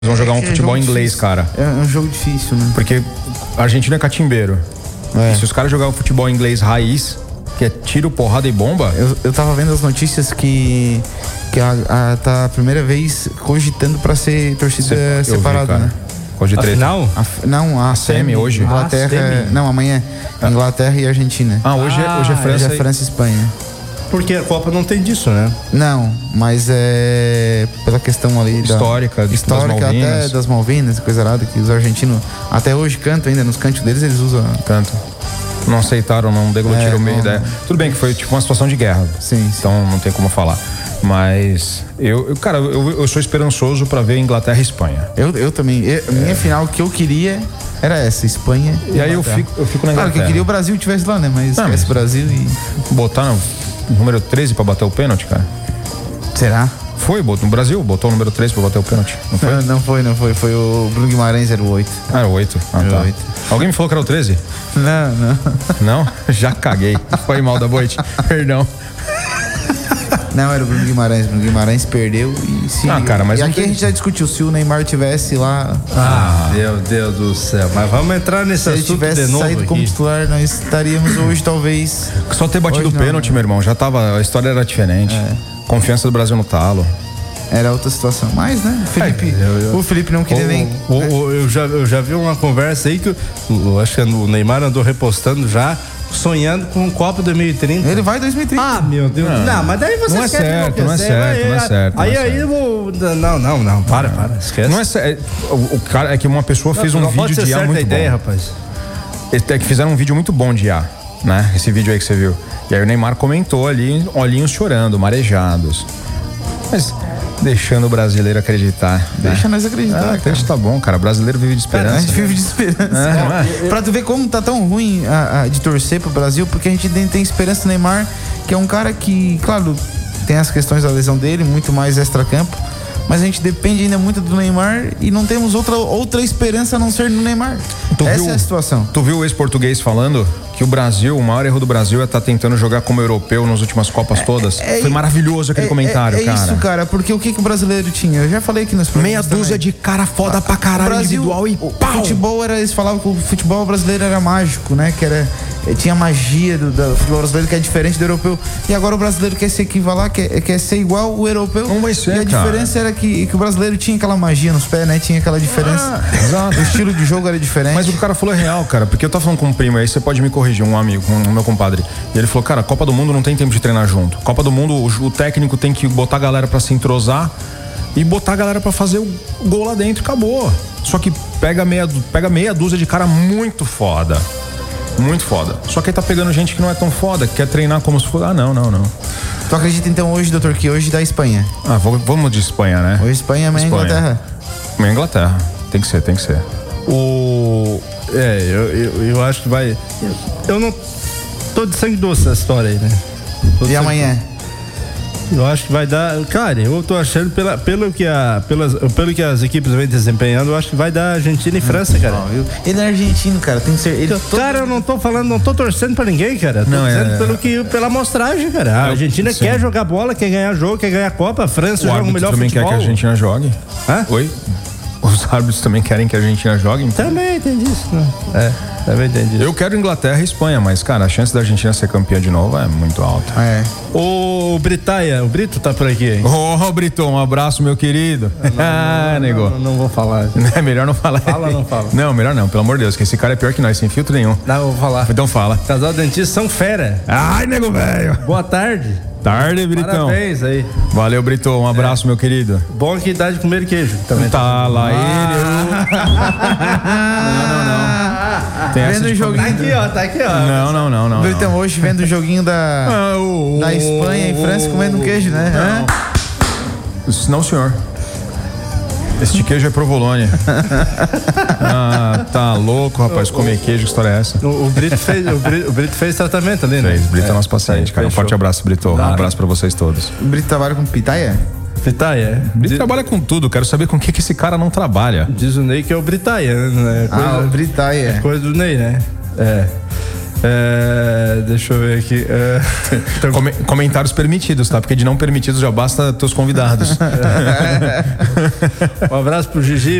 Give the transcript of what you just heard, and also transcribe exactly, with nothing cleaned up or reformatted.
Vão jogar um futebol inglês, cara. É um jogo difícil, né? Porque a Argentina é catimbeiro. É. E se os caras jogarem futebol inglês raiz, que é tiro, porrada e bomba... Eu, eu tava vendo as notícias que, que a, a, tá a primeira vez cogitando pra ser torcida Se, separada, vi, né? Hoje a final? A, não, a, a semi hoje. Inglaterra, ah, semi. Não, amanhã. Ah. Inglaterra e Argentina. Ah, hoje, ah, é, hoje é França. Hoje é França e Espanha. Porque a Copa não tem disso, né? Não, mas é pela questão ali histórica, da, histórica das Malvinas. Até das Malvinas, coisa errada, que os argentinos até hoje cantam ainda, nos cantos deles eles usam. Cantam. Não aceitaram, não deglutiram é, meio ideia. Tudo bem que foi tipo uma situação de guerra. Sim. Então sim. Não tem como falar. Mas eu, eu cara, eu, eu sou esperançoso pra ver Inglaterra e Espanha. Eu, eu também. Eu, é. Minha final que eu queria era essa, Espanha. E, e aí eu fico, eu fico na Inglaterra. Claro que eu queria o Brasil tivesse lá, né? Mas esquece o Brasil e. Botar no número treze pra bater o pênalti, cara. Será? Foi, botou no Brasil, botou o número treze pra bater o pênalti. Não foi? Não, não foi, não foi. Foi o Bruno Guimarães, era o oito. Ah, era o oito. Ah, era tá. o oito. Alguém me falou que era o treze? Não, não. Não? Já caguei. Foi mal da boite. Perdão. Não, era o Bruno Guimarães. Bruno Guimarães perdeu e se... Ah, cara, mas e aqui tem... a gente já discutiu, se o Neymar tivesse lá... Ah, meu Deus do céu. Mas vamos entrar nesse assunto de novo. Se ele tivesse saído como titular, nós estaríamos hoje, talvez... Só ter batido o pênalti, não. Meu irmão, já tava... A história era diferente. É. Confiança do Brasil no talo. Era outra situação. Mas, né, Felipe... É, eu, eu, o Felipe não queria o, nem... O, né? o, eu, já, eu já vi uma conversa aí que eu, eu acho que o Neymar andou repostando já... Sonhando com o Copa dois mil e trinta. Ele vai em dois mil e trinta. Ah, meu Deus. Não, não mas daí você não é certo, não é certo, aí, não é certo. Aí, não é aí, certo. eu vou... Não, não, não. Para, não. para. Esquece. Não é certo. O, o cara é que uma pessoa não, fez um não vídeo pode ser de I A muito ideia, bom. rapaz. É que fizeram um vídeo muito bom de I A, né? Esse vídeo aí que você viu. E aí o Neymar comentou ali, olhinhos chorando, marejados. Mas... deixando o brasileiro acreditar. Deixa né? nós acreditar. Ah, acredita, tá bom, cara. O brasileiro vive de esperança. Cara, a gente vive de esperança. É, é. Pra tu ver como tá tão ruim a, a, de torcer pro Brasil, porque a gente tem, tem esperança no Neymar, que é um cara que, claro, tem as questões da lesão dele, muito mais extracampo, mas a gente depende ainda muito do Neymar e não temos outra, outra esperança a não ser no Neymar. Tu Essa viu, é a situação. Tu viu o ex-português falando que o Brasil, o maior erro do Brasil é estar tá tentando jogar como europeu nas últimas Copas é, todas? É, Foi maravilhoso aquele é, comentário, é, é cara. É isso, cara, porque o que, que o brasileiro tinha? Eu já falei aqui nos programas Meia dúzia também. de cara foda pra caralho, o Brasil, individual e o pau! Futebol era, eles falavam que o futebol brasileiro era mágico, né? Que era, tinha magia do, do futebol brasileiro, que é diferente do europeu. E agora o brasileiro quer se equivalar, quer, quer ser igual o europeu. Não vai ser, E a cara. diferença era que, que o brasileiro tinha aquela magia nos pés, né? Tinha aquela diferença. Ah, exato. O estilo de jogo era diferente. Mas o que o cara falou é real, cara, porque eu tava falando com um primo aí, você pode me corrigir, um amigo, um meu compadre. E ele falou, cara, Copa do Mundo não tem tempo de treinar junto. Copa do Mundo, o, o técnico tem que botar a galera pra se entrosar e botar a galera pra fazer o gol lá dentro, acabou. Só que pega meia, pega meia dúzia de cara muito foda. Muito foda. Só que aí tá pegando gente que não é tão foda, que quer treinar como se fosse. Ah, não, não, não. Tu acredita então hoje, doutor, que hoje da Espanha? Ah, vamos de Espanha, né? Hoje Espanha, amanhã Inglaterra. Amanhã Inglaterra. Tem que ser, tem que ser. O... É, eu, eu, eu acho que vai... Eu não... Tô de sangue doce essa história aí, né? Tô e amanhã? Eu acho que vai dar... Cara, eu tô achando, pela, pelo, que a, pelas, pelo que as equipes vêm desempenhando, eu acho que vai dar Argentina e França, cara. Não, ele é argentino, cara. Tem que ser... Ele todo... Cara, eu não tô falando, não tô torcendo pra ninguém, cara. Tô não, dizendo é... pelo que, pela amostragem, cara. A Argentina Sim. quer jogar bola, quer ganhar jogo, quer ganhar Copa. A França o joga o melhor também futebol. Quer que a Argentina jogue. Hã? Oi? Os árbitros também querem que a Argentina jogue? Então... Também entendi isso. Né? É, também entendi isso. Eu quero Inglaterra e Espanha, mas, cara, a chance da Argentina ser campeã de novo é muito alta. É. O Britaia, o Brito tá por aqui, hein? Ô, oh, Brito, um abraço, meu querido. Não, não, ah, não, nego. Não, não vou falar. É melhor não falar. Fala ou não fala? Não, melhor não, pelo amor de Deus, que esse cara é pior que nós, sem filtro nenhum. Não, eu vou falar. Então fala. Casal dentista são fera. Ai, nego velho. Boa tarde. Tarde, Britão. Parabéns aí. Valeu, Brito. Um abraço, é. meu querido. Bom que dá de comer queijo. Também tá lá ah. ele. não, não, não. Tem vendo o joguinho. Tá aqui, ó. Tá aqui, ó. Não, não, não, não. Britão, hoje vendo o joguinho da, ah, oh, da Espanha e França comendo um queijo, né? Não, não senhor. Este queijo é provolone. Ah, tá louco, rapaz. Comer queijo, que história é essa? O, o, Brito, fez, o, Brito, o Brito fez tratamento ali, né? Fez. Brito é, é nosso paciente, cara. Um forte abraço, Brito. Claro. Um abraço pra vocês todos. O Brito trabalha com pitaia? Pitaia? Brito Diz... trabalha com tudo. Quero saber com o que, que esse cara não trabalha. Diz o Ney que é o Britaia, né? Coisa... Ah, o Britaia. É coisa do Ney, né? É. É, deixa eu ver aqui. É, então, Com, comentários permitidos, tá? Porque de não permitidos já basta teus convidados. Um abraço pro Gigi.